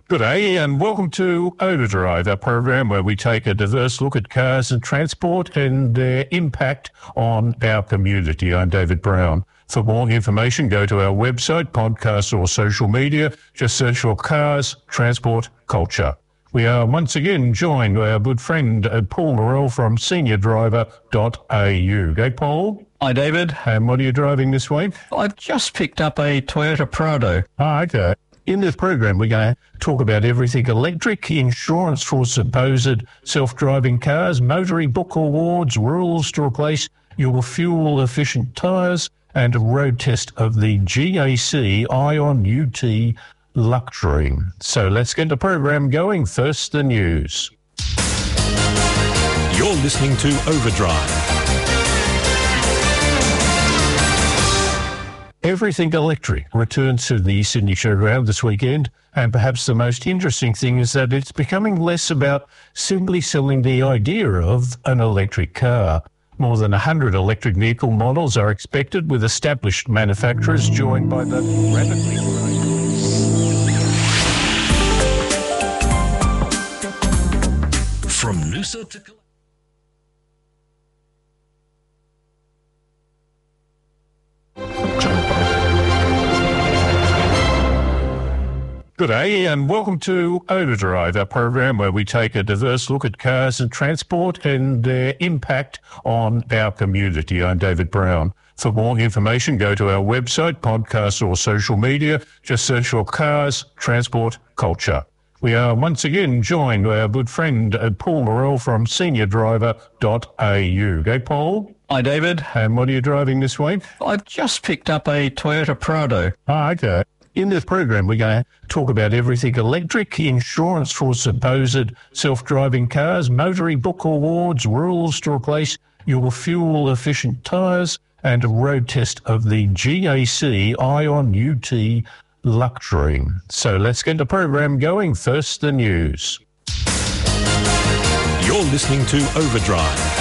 Good day, and welcome to Overdrive, a program where we take a diverse look at cars and transport and their impact on our community. I'm David Brown. For more information, go to our website, podcast, or social media. Just search for Cars, Transport, Culture. We are once again joined by our good friend Paul Morrell from seniordriver.au. Hey, Paul. Hi, David. And what are you driving this week? I've just picked up a Toyota Prado. Ah, okay. In this program, we're going to talk about everything electric, insurance for supposed self-driving cars, motoring book awards, rules to replace your fuel-efficient tyres, and a road test of the GAC Ion UT Luxury. So let's get the program going. First, the news. You're listening to Overdrive. Everything electric returns to the Sydney Showground this weekend, and perhaps the most interesting thing is that it's becoming less about simply selling the idea of an electric car. More than 100 electric vehicle models are expected, with established manufacturers joined by the rapidly growing... From Noosa to... Good day, and welcome to Overdrive, a program where we take a diverse look at cars and transport and their impact on our community. I'm David Brown. For more information, go to our website, podcast, or social media. Just search for Cars, Transport, Culture. We are once again joined by our good friend Paul Morrell from seniordriver.au. Hey, Paul. Hi, David. And what are you driving this week? I've just picked up a Toyota Prado. Ah, okay. In this program, we're going to talk about everything electric, insurance for supposed self-driving cars, motoring book awards, rules to replace your fuel-efficient tyres, and a road test of the GAC Ion UT Luxury. So let's get the program going. First, the news. You're listening to Overdrive.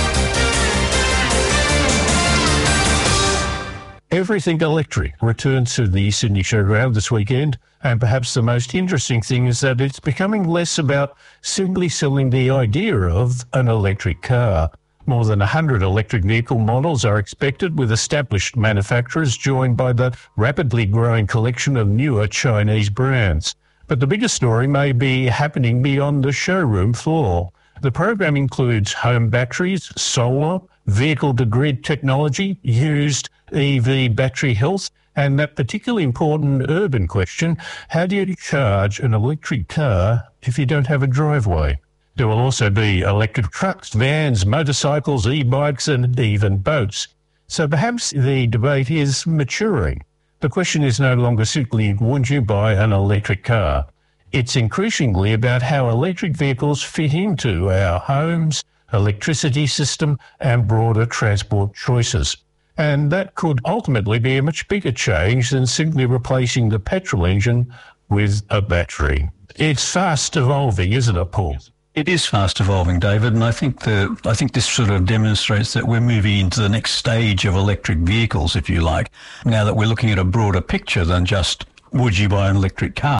Everything electric returns to the Sydney Showground this weekend, and perhaps the most interesting thing is that it's becoming less about simply selling the idea of an electric car. More than 100 electric vehicle models are expected, with established manufacturers joined by the rapidly growing collection of newer Chinese brands. But the biggest story may be happening beyond the showroom floor. The program includes home batteries, solar, vehicle-to-grid technology, used EV battery health, and that particularly important urban question, how do you charge an electric car if you don't have a driveway? There will also be electric trucks, vans, motorcycles, e-bikes, and even boats. So perhaps the debate is maturing. The question is no longer simply, would you buy an electric car? It's increasingly about how electric vehicles fit into our homes, electricity system, and broader transport choices. And that could ultimately be a much bigger change than simply replacing the petrol engine with a battery. It's fast evolving, isn't it, Paul? It is fast evolving, David, and I think this sort of demonstrates that we're moving into the next stage of electric vehicles, if you like, now that we're looking at a broader picture than just, would you buy an electric car?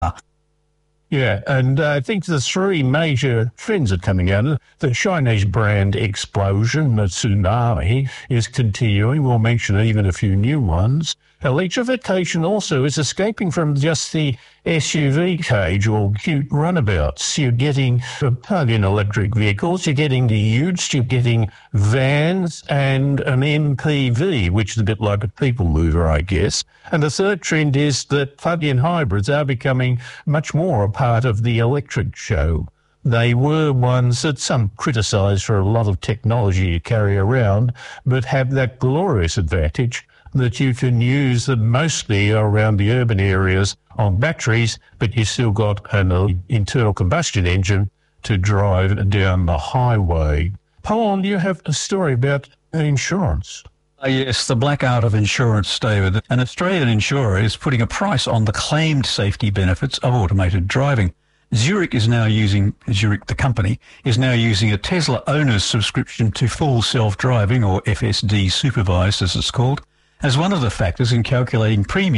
Yeah, and I think the three major trends are coming out. The Chinese brand explosion, the tsunami, is continuing. We'll mention even a few new ones. Electrification also is escaping from just the SUV cage or cute runabouts. You're getting plug-in electric vehicles, you're getting the utes, you're getting vans and an MPV, which is a bit like a people mover, I guess. And the third trend is that plug-in hybrids are becoming much more a part of the electric show. They were ones that some criticise for a lot of technology you carry around, but have that glorious advantage that you can use them mostly around the urban areas on batteries, but you still got an internal combustion engine to drive down the highway. Paul, you have a story about insurance. Yes, the black art of insurance, David. An Australian insurer is putting a price on the claimed safety benefits of automated driving. Zurich, the company, is now using a Tesla owner's subscription to full self-driving, or FSD supervised as it's called, as one of the factors in calculating premiums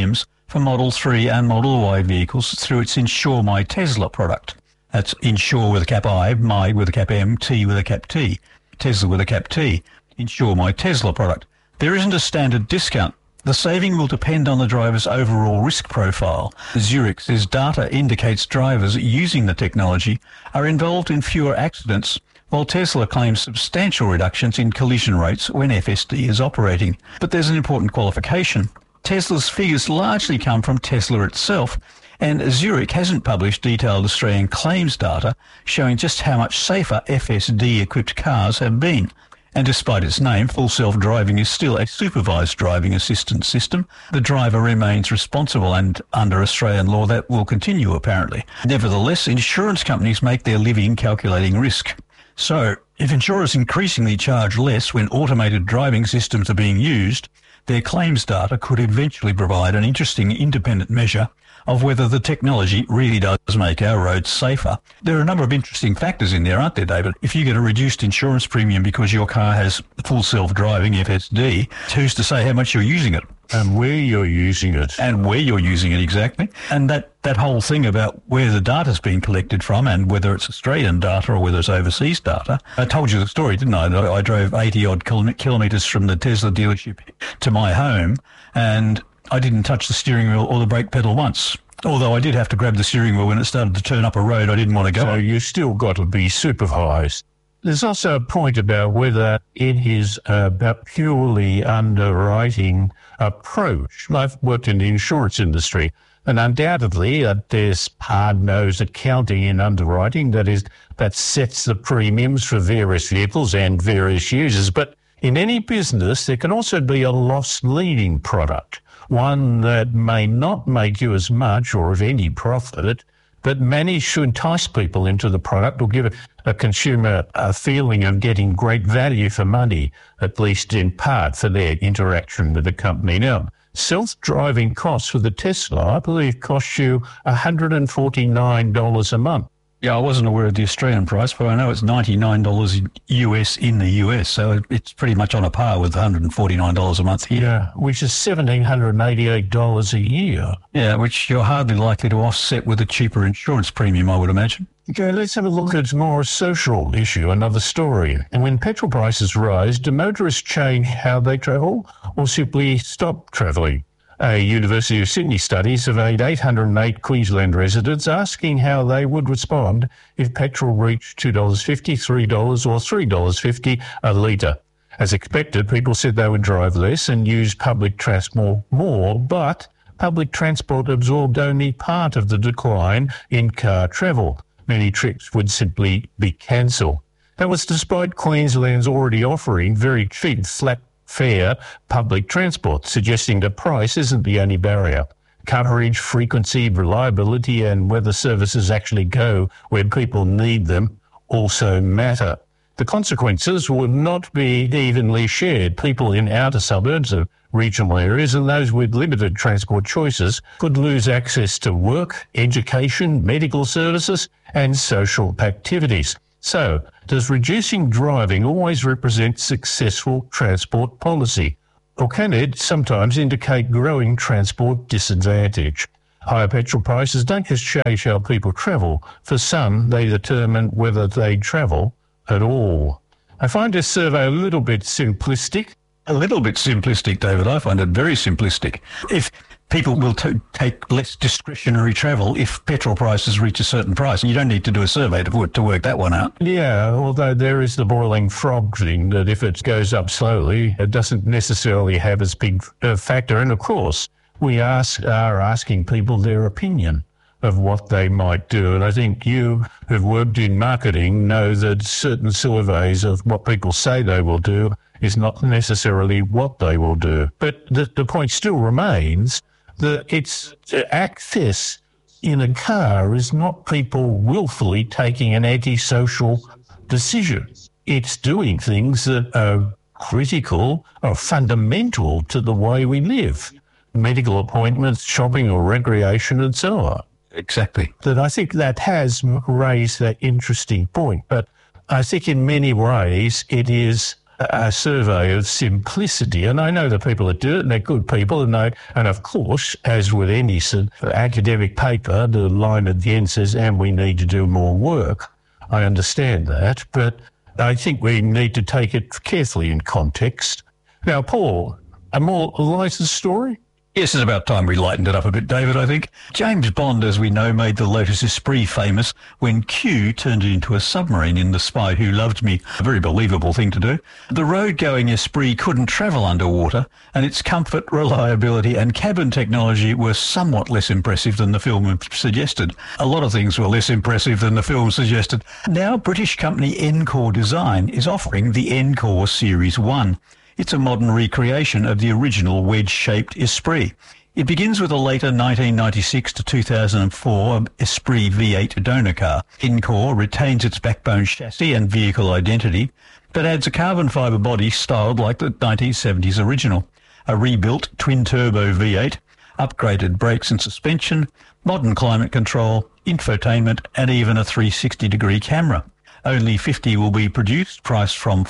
for Model 3 and Model Y vehicles through its Insure My Tesla product. That's Insure with a cap I, My with a cap M, T with a cap T, Tesla with a cap T. Insure My Tesla product. There isn't a standard discount. The saving will depend on the driver's overall risk profile. Zurich says data indicates drivers using the technology are involved in fewer accidents, while Tesla claims substantial reductions in collision rates when FSD is operating. But there's an important qualification. Tesla's figures largely come from Tesla itself, and Zurich hasn't published detailed Australian claims data showing just how much safer FSD-equipped cars have been. And despite its name, full self-driving is still a supervised driving assistance system. The driver remains responsible, and under Australian law that will continue apparently. Nevertheless, insurance companies make their living calculating risk. So, if insurers increasingly charge less when automated driving systems are being used, their claims data could eventually provide an interesting independent measure of whether the technology really does make our roads safer. There are a number of interesting factors in there, aren't there, David? If you get a reduced insurance premium because your car has full self-driving FSD, who's to say how much you're using it? And where you're using it. And where you're using it, exactly. And that whole thing about where the data's being collected from and whether it's Australian data or whether it's overseas data. I told you the story, didn't I? I drove 80-odd kilometres from the Tesla dealership to my home, and I didn't touch the steering wheel or the brake pedal once. Although I did have to grab the steering wheel when it started to turn up a road I didn't want to go. So you still got to be supervised. There's also a point about whether it is about purely underwriting approach. I've worked in the insurance industry, and undoubtedly there's hard-nosed accounting in underwriting that sets the premiums for various vehicles and various users. But in any business, there can also be a loss-leading product, one that may not make you as much or of any profit, but manage to entice people into the product or give a consumer a feeling of getting great value for money, at least in part for their interaction with the company. Now, self-driving costs for the Tesla, I believe, cost you $149 a month. Yeah, I wasn't aware of the Australian price, but I know it's $99 US in the US, so it's pretty much on a par with $149 a month here. Yeah, which is $1,788 a year. Yeah, which you're hardly likely to offset with a cheaper insurance premium, I would imagine. Okay, let's have a look at more social issue, another story. And when petrol prices rise, do motorists change how they travel or simply stop travelling? A University of Sydney study surveyed 808 Queensland residents asking how they would respond if petrol reached $2.50, $3 or $3.50 a litre. As expected, people said they would drive less and use public transport more, but public transport absorbed only part of the decline in car travel. Many trips would simply be cancelled. That was despite Queensland's already offering very cheap flat fare public transport, suggesting the price isn't the only barrier. Coverage, frequency, reliability, and whether services actually go where people need them also matter. The consequences would not be evenly shared. People in outer suburbs of regional areas and those with limited transport choices could lose access to work, education, medical services, and social activities. So, does reducing driving always represent successful transport policy? Or can it sometimes indicate growing transport disadvantage? Higher petrol prices don't just change how people travel. For some, they determine whether they travel at all. I find this survey a little bit simplistic. A little bit simplistic, David. I find it very simplistic. If people will take less discretionary travel if petrol prices reach a certain price, and you don't need to do a survey to work that one out. Yeah, although there is the boiling frog thing that if it goes up slowly, it doesn't necessarily have as big a factor. And of course, we are asking people their opinion of what they might do. And I think you who've worked in marketing know that certain surveys of what people say they will do is not necessarily what they will do. But the point still remains that it's access in a car is not people willfully taking an antisocial decision. It's doing things that are critical or fundamental to the way we live. Medical appointments, shopping or recreation and so on. Exactly. That I think that has raised that interesting point. But I think in many ways it is a survey of simplicity. And I know the people that do it, and they're good people, and of course, as with any academic paper, the line at the end says, and we need to do more work. I understand that, but I think we need to take it carefully in context. Now, Paul, a more lighter story? Yes, it's about time we lightened it up a bit, David, I think. James Bond, as we know, made the Lotus Esprit famous when Q turned it into a submarine in The Spy Who Loved Me. A very believable thing to do. The road-going Esprit couldn't travel underwater, and its comfort, reliability and cabin technology were somewhat less impressive than the film suggested. A lot of things were less impressive than the film suggested. Now, British company Encore Design is offering the Encore Series 1. It's a modern recreation of the original wedge-shaped Esprit. It begins with a later 1996 to 2004 Esprit V8 donor car. Encore retains its backbone chassis and vehicle identity, but adds a carbon fibre body styled like the 1970s original. A rebuilt twin-turbo V8, upgraded brakes and suspension, modern climate control, infotainment and even a 360-degree camera. Only 50 will be produced, priced from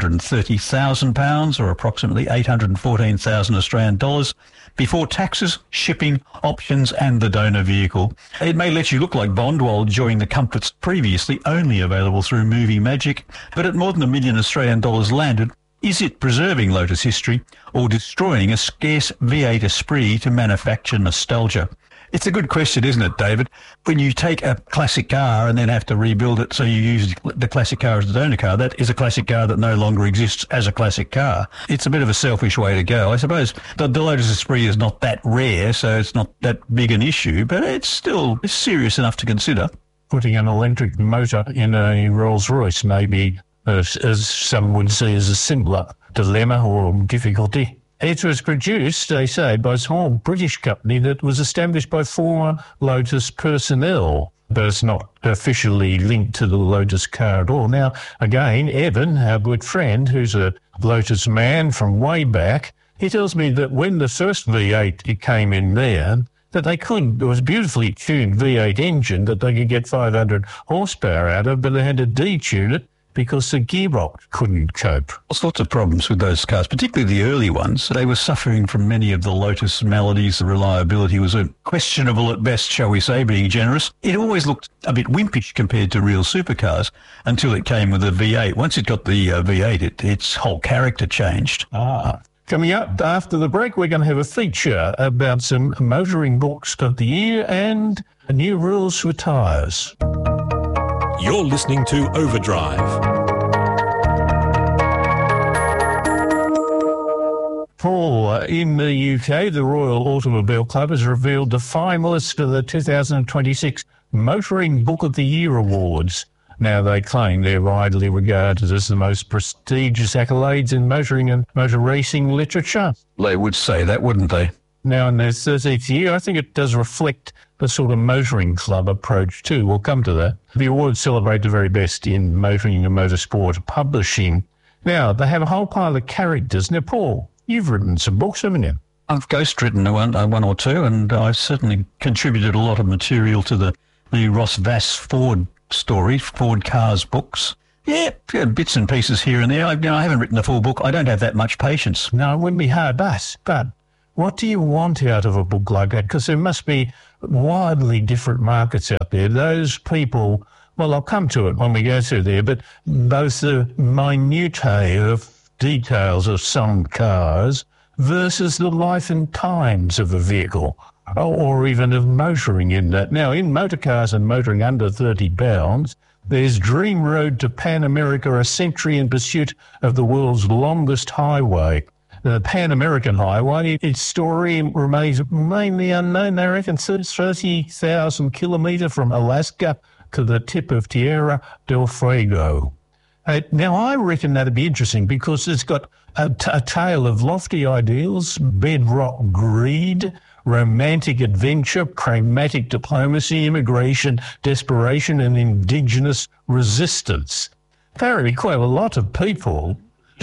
£430,000 or approximately 814,000 Australian dollars, before taxes, shipping, options and the donor vehicle. It may let you look like Bond while enjoying the comforts previously only available through Movie Magic, but at more than $1 million Australian dollars landed, is it preserving Lotus history or destroying a scarce V8 Esprit to manufacture nostalgia? It's a good question, isn't it, David? When you take a classic car and then have to rebuild it so you use the classic car as the donor car, that is a classic car that no longer exists as a classic car. It's a bit of a selfish way to go. I suppose the Lotus Esprit is not that rare, so it's not that big an issue, but it's still serious enough to consider. Putting an electric motor in a Rolls-Royce may be, as some would see, as a simpler dilemma or difficulty. It was produced, they say, by a small British company that was established by former Lotus personnel, but it's not officially linked to the Lotus car at all. Now, again, Evan, our good friend, who's a Lotus man from way back, he tells me that when the first V8 it came in there, that they couldn't, it was a beautifully tuned V8 engine that they could get 500 horsepower out of, but they had to detune it because the gearbox couldn't cope. All sorts of problems with those cars, particularly the early ones. They were suffering from many of the Lotus maladies. The reliability was questionable at best, shall we say, being generous. It always looked a bit wimpish compared to real supercars until it came with the V8. Once it got the V8, its whole character changed. Coming up after the break, we're going to have a feature about some motoring books of the year and new rules for tyres. You're listening to Overdrive. Paul, in the UK, the Royal Automobile Club has revealed the finalists for the 2026 Motoring Book of the Year Awards. Now, they claim they're widely regarded as the most prestigious accolades in motoring and motor racing literature. They would say that, wouldn't they? Now, in their 13th year, I think it does reflect the sort of motoring club approach too. We'll come to that. The awards celebrate the very best in motoring and motorsport publishing. Now, they have a whole pile of characters. Now, Paul, you've written some books, haven't you? I've ghostwritten one or two, and I've certainly contributed a lot of material to the Ross Vass Ford story, Ford Cars books. Yeah, bits and pieces here and there. I haven't written a full book. I don't have that much patience. No, it wouldn't be hard, but what do you want out of a book like that? Because there must be widely different markets out there. Those people, well, I'll come to it when we go through there, but both the minutiae of details of some cars versus the life and times of a vehicle, or even of motoring in that. Now, in motor cars and motoring under 30 pounds, there's Dream Road to Pan America, a century in pursuit of the world's longest highway. The Pan American Highway, its story remains mainly unknown. They reckon 30,000 kilometres from Alaska to the tip of Tierra del Fuego. Now, I reckon that'd be interesting because it's got a tale of lofty ideals, bedrock greed, romantic adventure, pragmatic diplomacy, immigration, desperation, and indigenous resistance. Apparently, quite a lot of people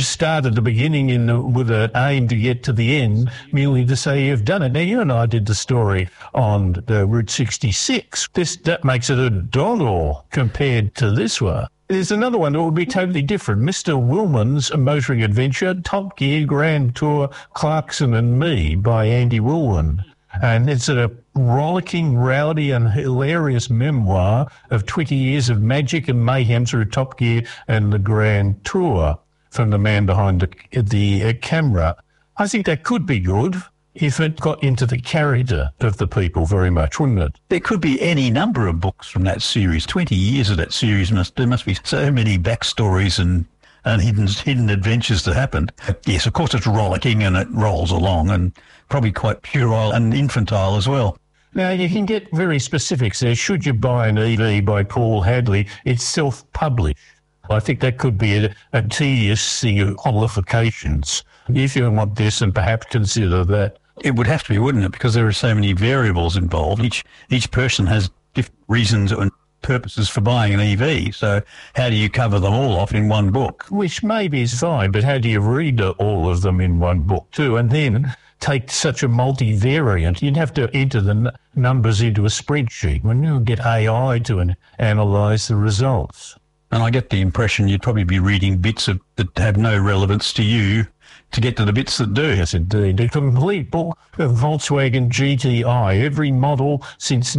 start at the beginning with an aim to get to the end, merely to say you've done it. Now, you and I did the story on the Route 66. That makes it a dollar compared to this one. There's another one that would be totally different. Mr. Willman's Motoring Adventure, Top Gear Grand Tour, Clarkson and Me by Andy Willman. And it's a rollicking, rowdy and hilarious memoir of 20 years of magic and mayhem through Top Gear and the Grand Tour from the man behind the camera. I think that could be good if it got into the character of the people very much, wouldn't it? There could be any number of books from that series. 20 years of that series, there must be so many backstories and hidden adventures that happened. Yes, of course it's rollicking and it rolls along and probably quite puerile and infantile as well. Now, you can get very specifics there. Should you buy an EV by Paul Hadley, it's self-published. I think that could be a tedious thing of qualifications. If you want this, and perhaps consider that. It would have to be, wouldn't it? Because there are so many variables involved. Each person has different reasons and purposes for buying an EV. So how do you cover them all off in one book? Which maybe is fine, but how do you read all of them in one book too? And then take such a multivariant, you'd have to enter the numbers into a spreadsheet when you get AI to analyse the results. And I get the impression you'd probably be reading bits that have no relevance to you to get to the bits that do. Yes, indeed. A complete book of Volkswagen GTI, every model since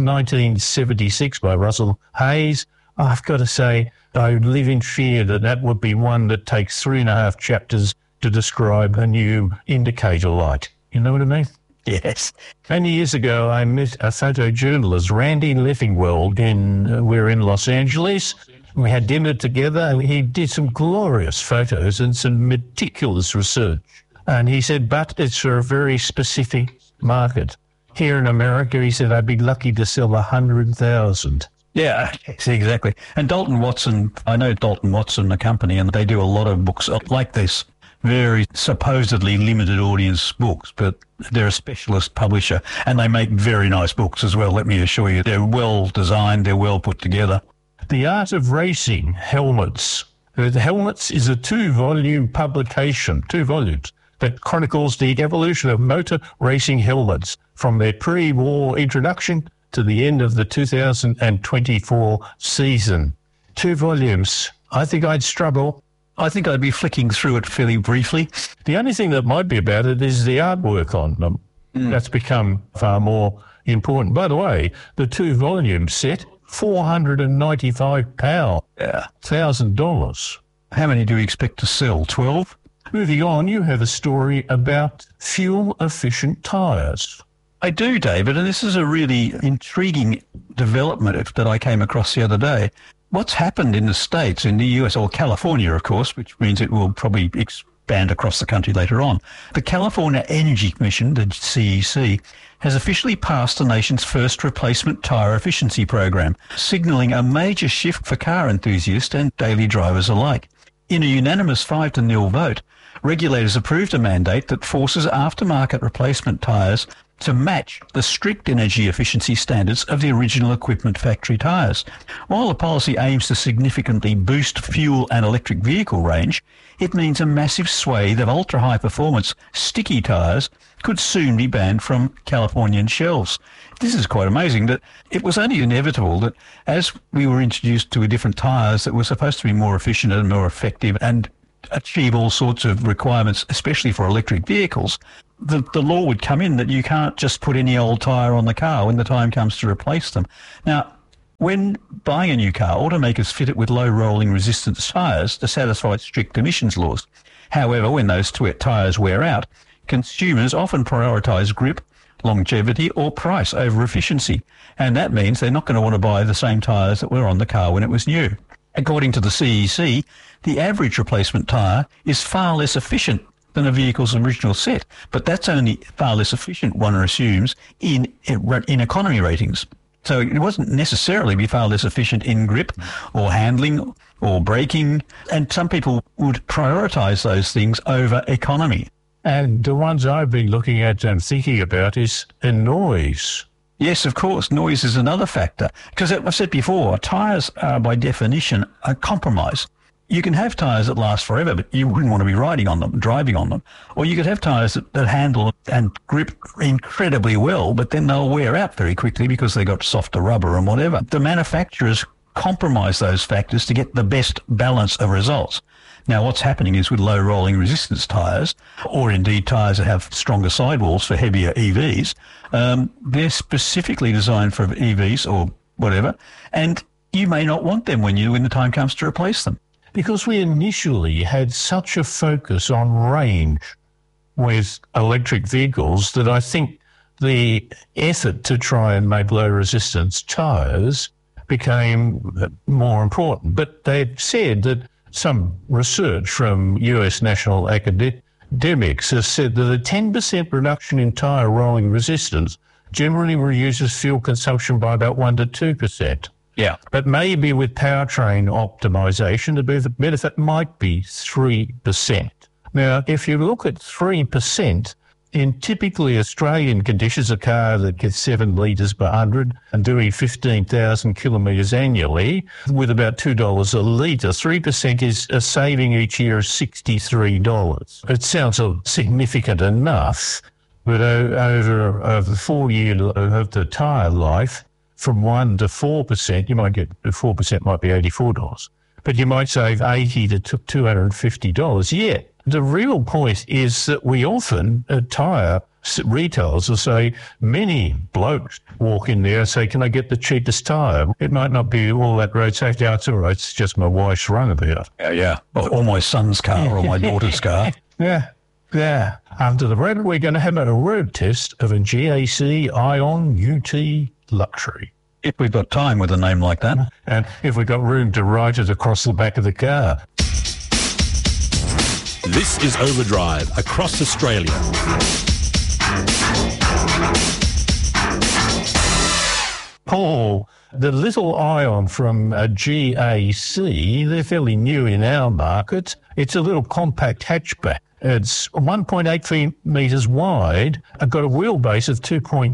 1976 by Russell Hayes. I've got to say, I live in fear that would be one that takes 3.5 chapters to describe a new indicator light. You know what I mean? Yes. Many years ago, I met a photojournalist, Randy Leffingwell, we're in Los Angeles. We had dinner together. He did some glorious photos and some meticulous research. And he said, but it's for a very specific market. Here in America, he said, I'd be lucky to sell 100,000. Yeah, exactly. And Dalton Watson, I know Dalton Watson, the company, and they do a lot of books like this. Very supposedly limited audience books, but they're a specialist publisher and they make very nice books as well, let me assure you. They're well designed, they're well put together. The Art of Racing, Helmets. The Helmets is a 2-volume publication, 2 volumes, that chronicles the evolution of motor racing helmets from their pre-war introduction to the end of the 2024 season. 2 volumes. I think I'd struggle. I think I'd be flicking through it fairly briefly. The only thing that might be about it is the artwork on them. That's become far more important. By the way, the 2-volume set, £495, $1,000. How many do we expect to sell? 12? Moving on, you have a story about fuel-efficient tyres. I do, David, and this is a really intriguing development that I came across the other day. What's happened in the States, in the US, or California, of course, which means it will probably expand across the country later on. The California Energy Commission, the CEC, has officially passed the nation's first replacement tyre efficiency program, signalling a major shift for car enthusiasts and daily drivers alike. In a unanimous 5-0 vote, regulators approved a mandate that forces aftermarket replacement tyres to match the strict energy efficiency standards of the original equipment factory tyres. While the policy aims to significantly boost fuel and electric vehicle range, it means a massive swathe of ultra-high performance sticky tyres could soon be banned from Californian shelves. This is quite amazing that it was only inevitable that as we were introduced to different tyres that were supposed to be more efficient and more effective and achieve all sorts of requirements, especially for electric vehicles, the law would come in that you can't just put any old tyre on the car when the time comes to replace them. Now, when buying a new car, automakers fit it with low rolling resistance tyres to satisfy strict emissions laws. However, when those tyres wear out, consumers often prioritise grip, longevity or price over efficiency. And that means they're not going to want to buy the same tyres that were on the car when it was new. According to the CEC, the average replacement tyre is far less efficient than a vehicle's original set, but that's only far less efficient, one assumes, in economy ratings. So it wasn't necessarily be far less efficient in grip or handling or braking, and some people would prioritise those things over economy. And the ones I've been looking at and thinking about is noise. Yes, of course, noise is another factor. Because as I said before, tyres are by definition a compromise. You can have tyres that last forever, but you wouldn't want to be driving on them. Or you could have tyres that handle and grip incredibly well, but then they'll wear out very quickly because they got softer rubber and whatever. The manufacturers compromise those factors to get the best balance of results. Now, what's happening is with low rolling resistance tyres, or indeed tyres that have stronger sidewalls for heavier EVs, they're specifically designed for EVs or whatever, and you may not want them when the time comes to replace them. Because we initially had such a focus on range with electric vehicles that I think the effort to try and make low resistance tyres became more important. But they said that some research from US national academics has said that a 10% reduction in tyre rolling resistance generally reduces fuel consumption by about 1 to 2%. Yeah. But maybe with powertrain optimization, the benefit might be 3%. Now, if you look at 3%, in typically Australian conditions, a car that gets 7 litres per 100 and doing 15,000 kilometres annually with about $2 a litre, 3% is a saving each year of $63. It sounds significant enough, but over the 4 year of the tyre life, from 1 to 4%, you might get 4% might be $84, but you might save $80 to $250. Yet the real point is that we often at tyre retailers will say, many blokes walk in there and say, "Can I get the cheapest tyre?" It might not be all that road safety. Oh, it's all right. It's just my wife's runabout. Yeah. Or my son's car or my daughter's car. Yeah. Under the road, we're going to have a road test of a GAC Ion UT Luxury. If we've got time with a name like that. And if we've got room to write it across the back of the car. This is Overdrive across Australia. Paul, the little Ion from GAC, they're fairly new in our market. It's a little compact hatchback. It's 1.8 metres wide. It's got a wheelbase of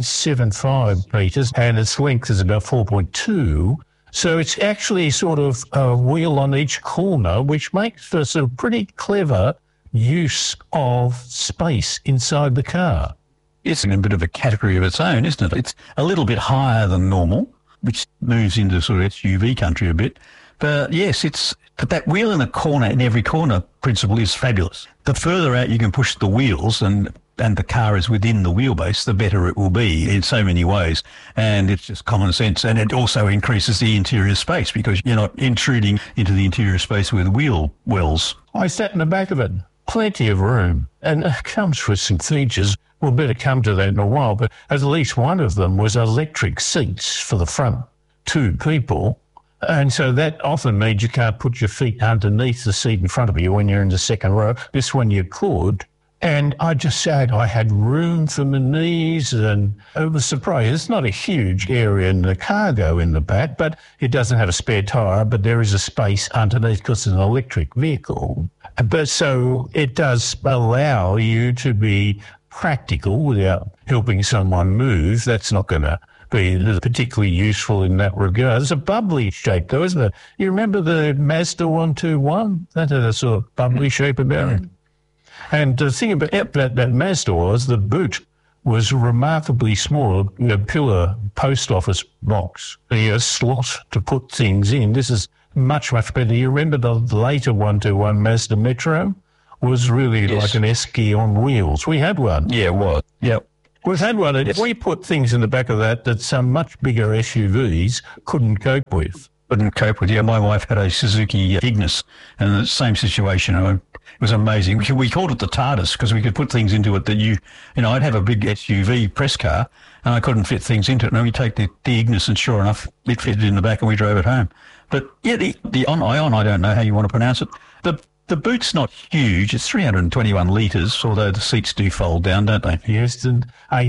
2.75 metres and its length is about 4.2. So it's actually sort of a wheel on each corner, which makes for some pretty clever use of space inside the car. It's in a bit of a category of its own, isn't it? It's a little bit higher than normal, which moves into sort of SUV country a bit. But yes, but that wheel in the corner, in every corner principle is fabulous. The further out you can push the wheels and the car is within the wheelbase, the better it will be in so many ways. And it's just common sense. And it also increases the interior space because you're not intruding into the interior space with wheel wells. I sat in the back of it. Plenty of room. And it comes with some features. We'll better come to that in a while. But at least one of them was electric seats for the front 2 people. And so that often means you can't put your feet underneath the seat in front of you when you're in the second row. This one you could. And I just said I had room for my knees and I was surprised. It's not a huge area in the cargo in the back, but it doesn't have a spare tyre, but there is a space underneath because it's an electric vehicle. But so it does allow you to be practical without helping someone move. That's not going to be particularly useful in that regard. It's a bubbly shape though, isn't it? You remember the Mazda 121? That had a sort of bubbly shape about it. And the thing about that Mazda was the boot was remarkably small, a pillar post office box, a slot to put things in. This is much, much better. You remember the later 121 Mazda Metro was really like an esky on wheels. We had one. Yeah, it was. Yep. We've had one. Yes. We put things in the back of that some much bigger SUVs couldn't cope with. Yeah, my wife had a Suzuki Ignis, and the same situation. It was amazing. We called it the TARDIS because we could put things into it that I'd have a big SUV press car, and I couldn't fit things into it. And we take the Ignis, and sure enough, it fitted in the back, and we drove it home. But yeah, the Ion, I don't know how you want to pronounce it. The boot's not huge. It's 321 litres, although the seats do fold down, don't they? Yes, and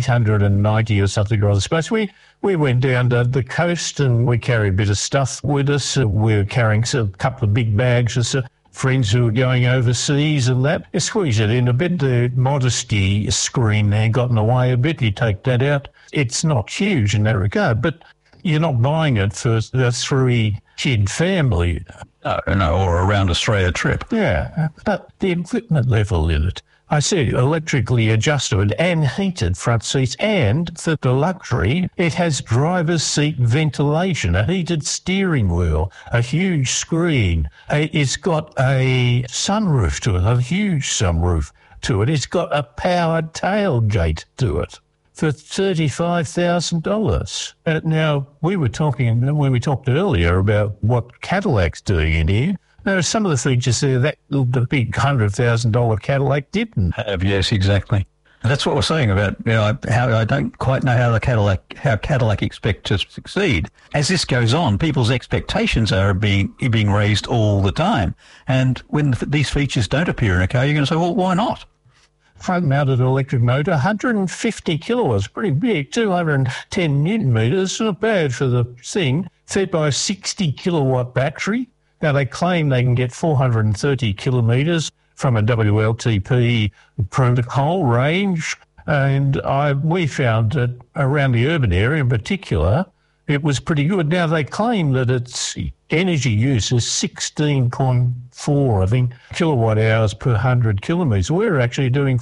890 or something or other space. We went down to the coast and we carried a bit of stuff with us. We were carrying a couple of big bags of friends who were going overseas and that. You squeeze it in a bit. The modesty screen there got in the way a bit. You take that out. It's not huge in that regard, but you're not buying it for the 3 kid family. Or a round Australia trip. Yeah, but the equipment level in it. I said electrically adjusted and heated front seats, and for the luxury, it has driver's seat ventilation, a heated steering wheel, a huge screen. It's got a sunroof to it, a huge sunroof to it. It's got a powered tailgate to it for $35,000. Now, we were talking, when we talked earlier about what Cadillac's doing in here, there are some of the features there that the big $100,000 Cadillac didn't have. Yes, exactly. That's what we're saying about how I don't quite know how Cadillac expect to succeed. As this goes on, people's expectations are being raised all the time, and when these features don't appear in a car, you're going to say, well, why not? Front-mounted electric motor, 150 kilowatts, pretty big, 210 newton meters, not bad for the thing, fed by a 60 kilowatt battery. Now, they claim they can get 430 kilometres from a WLTP protocol range, and we found that around the urban area in particular, it was pretty good. Now, they claim that its energy use is 16.4, I think, kilowatt hours per 100 kilometres. We're actually doing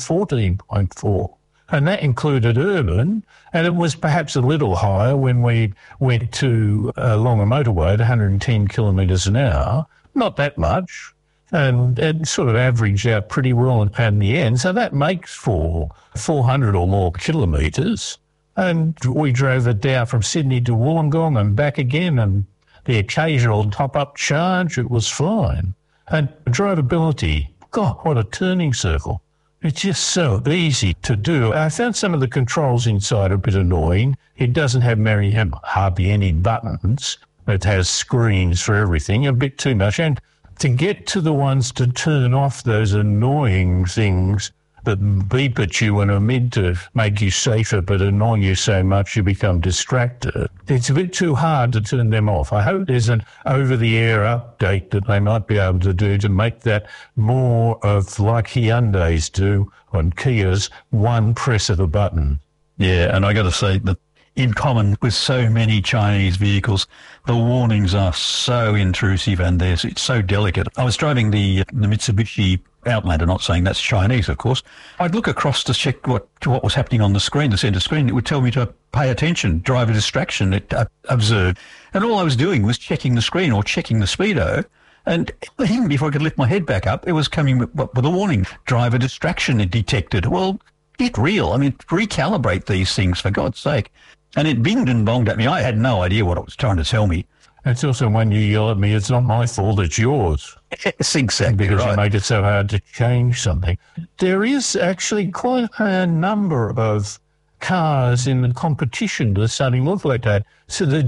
14.4. And that included urban, and it was perhaps a little higher when we went to along a motorway at 110 kilometres an hour. Not that much, and it sort of averaged out pretty well in the end. So that makes for 400 or more kilometres. And we drove it down from Sydney to Wollongong and back again, and the occasional top-up charge, it was fine. And drivability, God, what a turning circle. It's just so easy to do. I found some of the controls inside a bit annoying. It doesn't have hardly any buttons. It has screens for everything, a bit too much. And to get to the ones to turn off those annoying things that beep at you and are meant to make you safer but annoy you so much you become distracted, it's a bit too hard to turn them off. I hope there's an over-the-air update that they might be able to do to make that more of like Hyundai's do on Kias, one press of a button. Yeah, and I got to say that in common with so many Chinese vehicles, the warnings are so intrusive and it's so delicate. I was driving the Mitsubishi Outlander, not saying that's Chinese, of course. I'd look across to check what was happening on the screen, the centre screen. It would tell me to pay attention, driver distraction, observe. And all I was doing was checking the screen or checking the speedo. And even before I could lift my head back up, it was coming with a warning, driver distraction detected. Well, get real. I mean, recalibrate these things, for God's sake. And it binged and bonged at me. I had no idea what it was trying to tell me. It's also when you yell at me, it's not my fault, it's yours. It's exactly because right. You made it so hard to change something. There is actually quite a number of cars in the competition that are starting to look like that. So the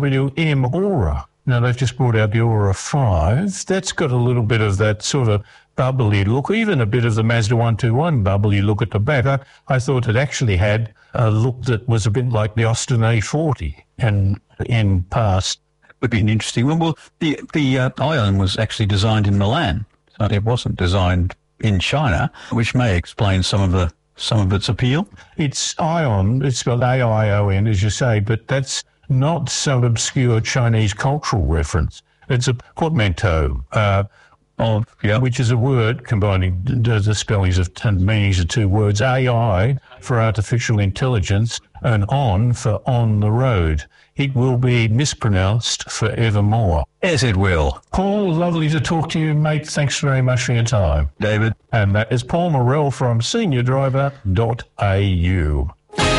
GWM Aura, now they've just brought out the Aura 5. That's got a little bit of that sort of bubbly look, even a bit of the Mazda 121 bubbly look at the back. I thought it actually had a look that was a bit like the Austin A40 and in past. Would be an interesting one. Well, the Ion was actually designed in Milan, so it wasn't designed in China, which may explain some of its appeal. It's Ion, it's spelled AION, as you say, but that's not some obscure Chinese cultural reference. It's a portmanteau, which is a word combining the spellings of and meanings of two words. AI for artificial intelligence and on for on the road. It will be mispronounced forevermore. Yes, it will. Paul, lovely to talk to you, mate. Thanks very much for your time. David. And that is Paul Morrell from seniordriver.au.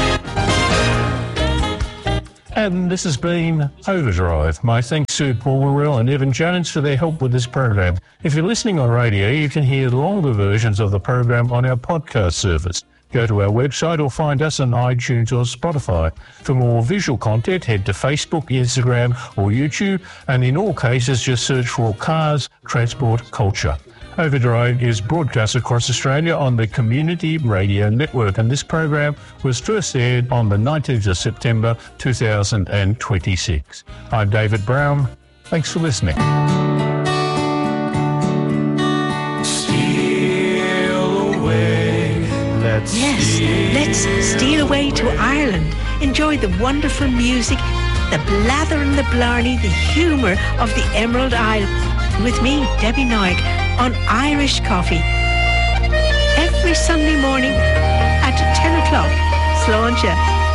And this has been Overdrive. My thanks to Paul Morrell and Evan Jones for their help with this program. If you're listening on radio, you can hear longer versions of the program on our podcast service. Go to our website or find us on iTunes or Spotify. For more visual content, head to Facebook, Instagram or YouTube, and in all cases, just search for Cars Transport Culture. Overdrive is broadcast across Australia on the Community Radio Network, and this program was first aired on the 19th of September 2026. I'm David Brown. Thanks for listening. Let's steal away to Ireland. Enjoy the wonderful music the blather and the blarney, the humour of the Emerald Isle. With me, Debbie Noig, on Irish Coffee. Every Sunday morning at 10 o'clock. Sláinte.